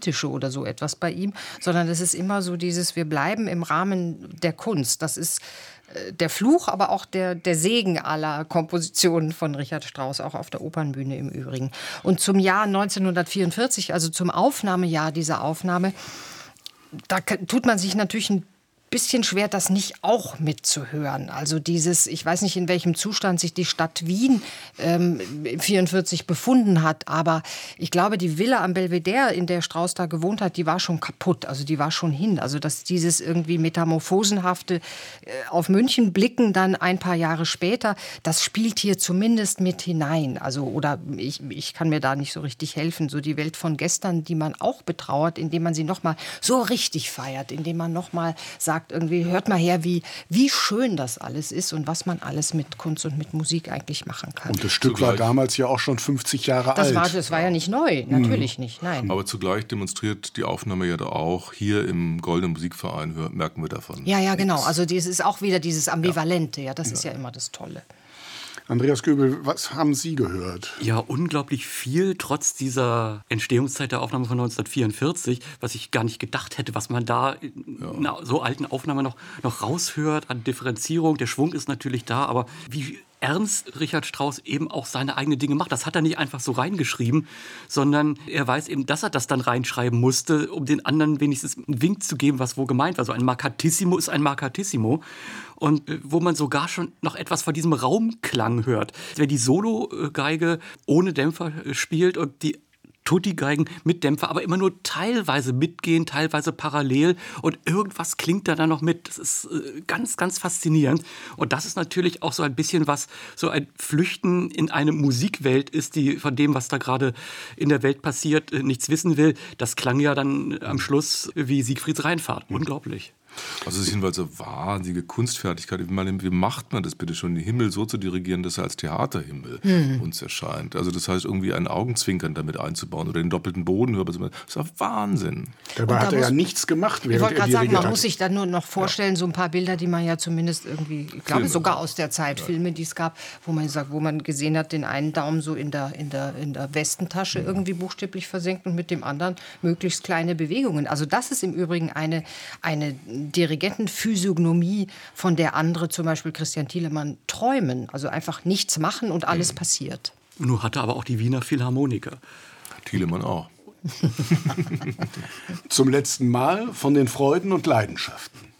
Politische oder so etwas bei ihm, sondern es ist immer so dieses, wir bleiben im Rahmen der Kunst. Das ist der Fluch, aber auch der Segen aller Kompositionen von Richard Strauss, auch auf der Opernbühne im Übrigen. Und zum Jahr 1944, also zum Aufnahmejahr dieser Aufnahme, da tut man sich natürlich ein bisschen schwer, das nicht auch mitzuhören. Also dieses, ich weiß nicht, in welchem Zustand sich die Stadt Wien 1944 befunden hat, aber ich glaube, die Villa am Belvedere, in der Strauss da gewohnt hat, die war schon kaputt, also die war schon hin. Also dass dieses irgendwie metamorphosenhafte auf München blicken dann ein paar Jahre später, das spielt hier zumindest mit hinein. Also oder ich kann mir da nicht so richtig helfen. So die Welt von gestern, die man auch betrauert, indem man sie nochmal so richtig feiert, indem man nochmal sagt, irgendwie, hört mal her, wie schön das alles ist und was man alles mit Kunst und mit Musik eigentlich machen kann. Und das Stück war damals ja auch schon 50 Jahre alt. Das war ja nicht neu, natürlich nicht, nein. Aber zugleich demonstriert die Aufnahme ja da auch, hier im Goldenen Musikverein merken wir davon. Ja, genau, also das ist auch wieder dieses Ambivalente, das ist ja immer das Tolle. Andreas Göbel, was haben Sie gehört? Ja, unglaublich viel, trotz dieser Entstehungszeit der Aufnahme von 1944, was ich gar nicht gedacht hätte, was man da in einer so alten Aufnahme noch raushört an Differenzierung. Der Schwung ist natürlich da, aber wie ernst Richard Strauss eben auch seine eigenen Dinge macht. Das hat er nicht einfach so reingeschrieben, sondern er weiß eben, dass er das dann reinschreiben musste, um den anderen wenigstens einen Wink zu geben, was wo gemeint war. Also ein Markatissimo ist ein Markatissimo. Und wo man sogar schon noch etwas von diesem Raumklang hört. Wenn die Solo-Geige ohne Dämpfer spielt und die Tutti-Geigen mit Dämpfer, aber immer nur teilweise mitgehen, teilweise parallel und irgendwas klingt da dann noch mit. Das ist ganz, ganz faszinierend. Und das ist natürlich auch so ein bisschen was, so ein Flüchten in eine Musikwelt ist, die von dem, was da gerade in der Welt passiert, nichts wissen will. Das klang ja dann am Schluss wie Siegfrieds Rheinfahrt. Unglaublich. Also es ist jedenfalls eine wahnsinnige Kunstfertigkeit. Wie macht man das bitte schon, den Himmel so zu dirigieren, dass er als Theaterhimmel uns erscheint? Also das heißt, irgendwie ein Augenzwinkern damit einzubauen oder den doppelten Boden. Das ist doch Wahnsinn. Dabei hat er ja nichts gemacht, während ich wollte gerade sagen, man muss hat. sich dann nur noch vorstellen, so ein paar Bilder, die man ja zumindest irgendwie, ich glaube sogar aus der Zeit, Filme, die es gab, wo man gesehen hat, den einen Daumen so in der Westentasche irgendwie buchstäblich versenkt und mit dem anderen möglichst kleine Bewegungen. Also das ist im Übrigen eine Dirigentenphysiognomie, von der andere, zum Beispiel Christian Thielemann, träumen. Also einfach nichts machen und alles passiert. Nur hatte aber auch die Wiener Philharmoniker. Thielemann auch. Zum letzten Mal von den Freuden und Leidenschaften.